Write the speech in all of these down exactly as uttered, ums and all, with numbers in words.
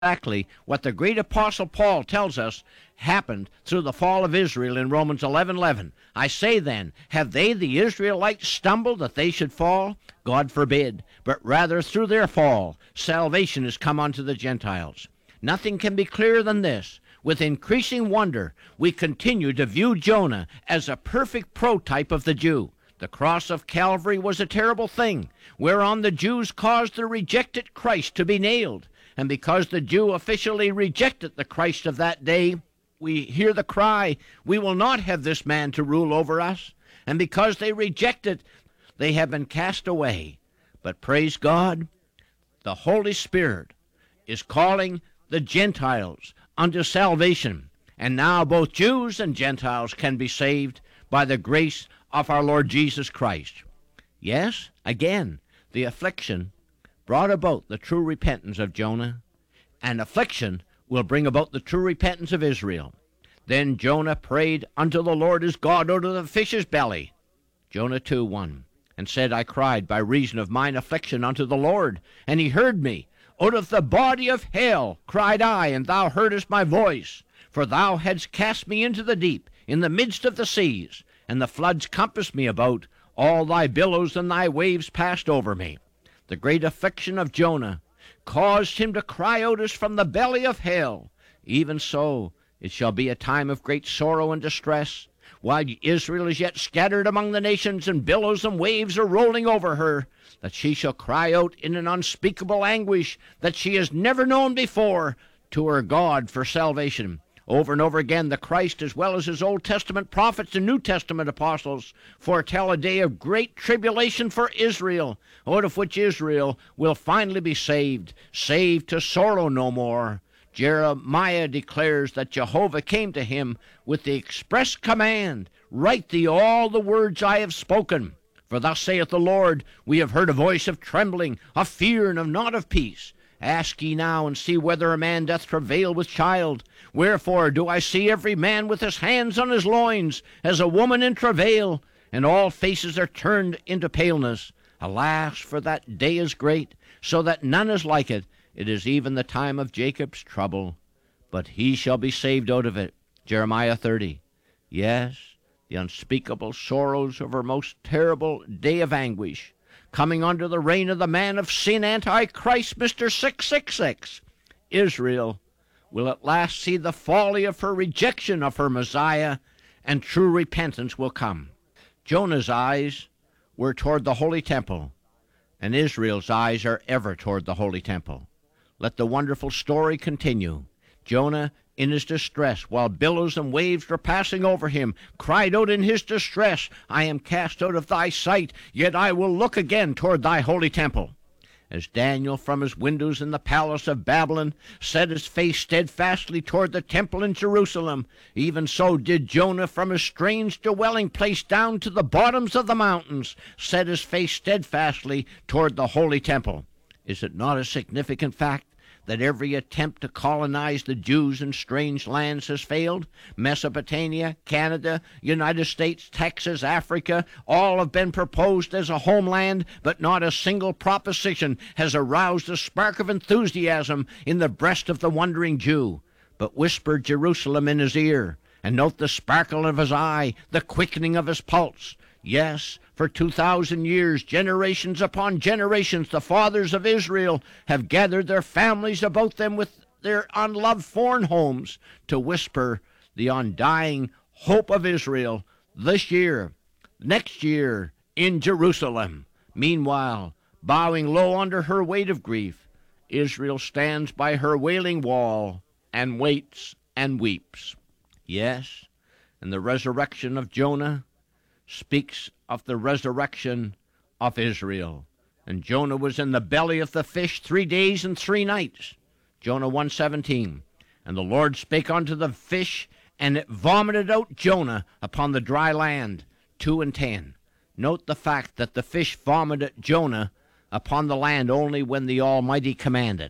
exactly what the great apostle Paul tells us happened through the fall of Israel in Romans eleven eleven. I say then, have they, the Israelites, stumbled that they should fall? God forbid, but rather through their fall salvation is come unto the Gentiles. Nothing can be clearer than this. With increasing wonder, we continue to view Jonah as a perfect prototype of the Jew. The cross of Calvary was a terrible thing, whereon the Jews caused the rejected Christ to be nailed. And because the Jew officially rejected the Christ of that day, we hear the cry, we will not have this man to rule over us. And because they rejected, they have been cast away. But praise God, the Holy Spirit is calling the Gentiles unto salvation. And now both Jews and Gentiles can be saved by the grace of our Lord Jesus Christ. Yes, again, the affliction brought about the true repentance of Jonah, and affliction will bring about the true repentance of Israel. Then Jonah prayed unto the Lord his God out of the fish's belly. Jonah two one, and said, I cried by reason of mine affliction unto the Lord, and he heard me. Out of the body of hell cried I, and thou heardest my voice. For thou hadst cast me into the deep, in the midst of the seas, and the floods compassed me about. All thy billows and thy waves passed over me. The great affliction of Jonah caused him to cry out as from the belly of hell. Even so, it shall be a time of great sorrow and distress, while Israel is yet scattered among the nations, and billows and waves are rolling over her, that she shall cry out in an unspeakable anguish that she has never known before to her God for salvation. Over and over again, the Christ, as well as his Old Testament prophets and New Testament apostles, foretell a day of great tribulation for Israel, out of which Israel will finally be saved, saved to sorrow no more. Jeremiah declares that Jehovah came to him with the express command, write thee all the words I have spoken. For thus saith the Lord, we have heard a voice of trembling, of fear, and of not of peace. Ask ye now, and see whether a man doth travail with child. Wherefore do I see every man with his hands on his loins, as a woman in travail, and all faces are turned into paleness. Alas, for that day is great, so that none is like it. It is even the time of Jacob's trouble, but he shall be saved out of it. Jeremiah thirty. Yes, the unspeakable sorrows of her most terrible day of anguish, coming under the reign of the man of sin, Antichrist, Mister six six six. Israel will at last see the folly of her rejection of her Messiah, and true repentance will come. Jonah's eyes were toward the holy temple, and Israel's eyes are ever toward the holy temple. Let the wonderful story continue. Jonah, in his distress, while billows and waves were passing over him, cried out in his distress, I am cast out of thy sight, yet I will look again toward thy holy temple. As Daniel from his windows in the palace of Babylon set his face steadfastly toward the temple in Jerusalem, even so did Jonah from his strange dwelling place down to the bottoms of the mountains set his face steadfastly toward the holy temple. Is it not a significant fact that every attempt to colonize the Jews in strange lands has failed? Mesopotamia, Canada, United States, Texas, Africa, all have been proposed as a homeland, but not a single proposition has aroused a spark of enthusiasm in the breast of the wondering Jew. But whisper Jerusalem in his ear, and note the sparkle of his eye, the quickening of his pulse. Yes, for two thousand years, generations upon generations, the fathers of Israel have gathered their families about them with their unloved foreign homes to whisper the undying hope of Israel this year, next year, in Jerusalem. Meanwhile, bowing low under her weight of grief, Israel stands by her wailing wall and waits and weeps. Yes, and the resurrection of Jonah speaks of the resurrection of Israel. And Jonah was in the belly of the fish three days and three nights. Jonah one seventeen. And the Lord spake unto the fish, and it vomited out Jonah upon the dry land. two and ten. Note the fact that the fish vomited Jonah upon the land only when the Almighty commanded.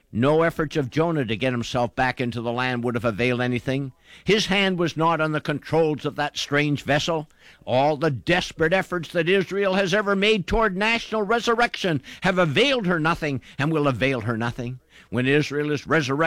No efforts of Jonah to get himself back into the land would have availed anything. His hand was not on the controls of that strange vessel. All the desperate efforts that Israel has ever made toward national resurrection have availed her nothing and will avail her nothing. When Israel is resurrected,